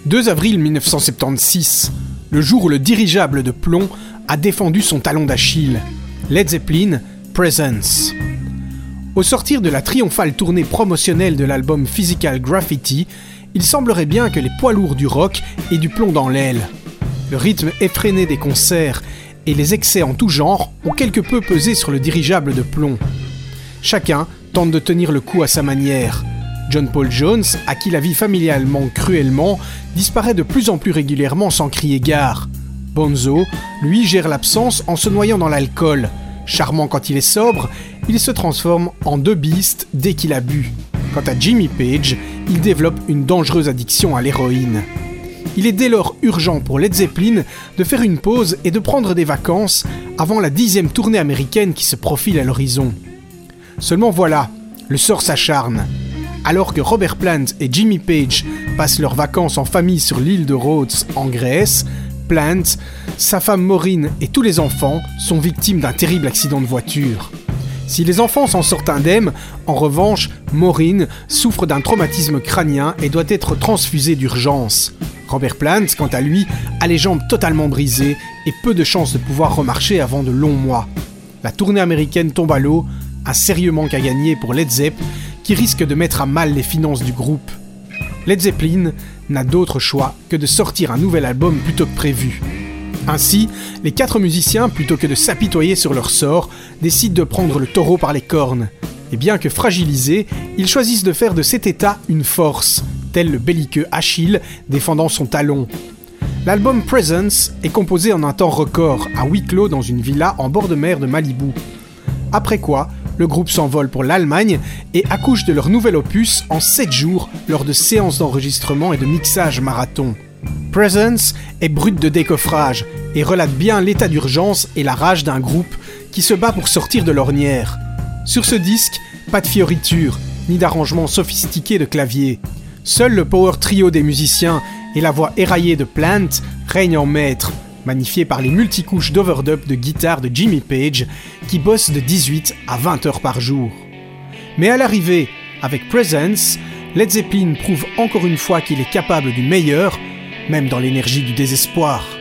2 avril 1976, le jour où le dirigeable de plomb a défendu son talon d'Achille. Led Zeppelin, Presence. Au sortir de la triomphale tournée promotionnelle de l'album Physical Graffiti, il semblerait bien que les poids lourds du rock aient du plomb dans l'aile. Le rythme effréné des concerts et les excès en tout genre ont quelque peu pesé sur le dirigeable de plomb. Chacun tente de tenir le coup à sa manière. John Paul Jones, à qui la vie familiale manque cruellement, disparaît de plus en plus régulièrement sans crier gare. Bonzo, lui, gère l'absence en se noyant dans l'alcool. Charmant quand il est sobre, il se transforme en The Beast dès qu'il a bu. Quant à Jimmy Page, il développe une dangereuse addiction à l'héroïne. Il est dès lors urgent pour Led Zeppelin de faire une pause et de prendre des vacances avant la 10e tournée américaine qui se profile à l'horizon. Seulement voilà, le sort s'acharne. Alors que Robert Plant et Jimmy Page passent leurs vacances en famille sur l'île de Rhodes en Grèce, Plant, sa femme Maureen et tous les enfants sont victimes d'un terrible accident de voiture. Si les enfants s'en sortent indemnes, en revanche, Maureen souffre d'un traumatisme crânien et doit être transfusée d'urgence. Robert Plant, quant à lui, a les jambes totalement brisées et peu de chances de pouvoir remarcher avant de longs mois. La tournée américaine tombe à l'eau, un sérieux manque à gagner pour Led Zepp, qui risque de mettre à mal les finances du groupe. Led Zeppelin n'a d'autre choix que de sortir un nouvel album plutôt que prévu. Ainsi, les 4 musiciens, plutôt que de s'apitoyer sur leur sort, décident de prendre le taureau par les cornes. Et bien que fragilisés, ils choisissent de faire de cet état une force, tel le belliqueux Achille défendant son talon. L'album Presence est composé en un temps record, à huis clos dans une villa en bord de mer de Malibu. Après quoi, le groupe s'envole pour l'Allemagne et accouche de leur nouvel opus en 7 jours lors de séances d'enregistrement et de mixage marathon. Presence est brut de décoffrage et relate bien l'état d'urgence et la rage d'un groupe qui se bat pour sortir de l'ornière. Sur ce disque, pas de fioritures, ni d'arrangements sophistiqués de clavier. Seul le power trio des musiciens et la voix éraillée de Plant règnent en maître, magnifié par les multicouches d'overdub de guitare de Jimmy Page, qui bosse de 18 à 20 heures par jour. Mais à l'arrivée, avec Presence, Led Zeppelin prouve encore une fois qu'il est capable du meilleur, même dans l'énergie du désespoir.